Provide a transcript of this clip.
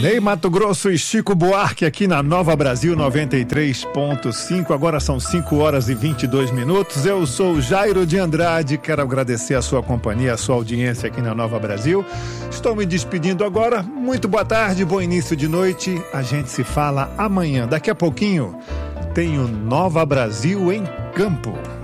Ney Matogrosso e Chico Buarque aqui na Nova Brasil 93.5. Agora são 5 horas e 22 minutos. Eu sou Jairo de Andrade. Quero agradecer a sua companhia, a sua audiência aqui na Nova Brasil. Estou me despedindo agora. Muito boa tarde, bom início de noite. A gente se fala amanhã. Daqui a pouquinho tem o Nova Brasil em Campo.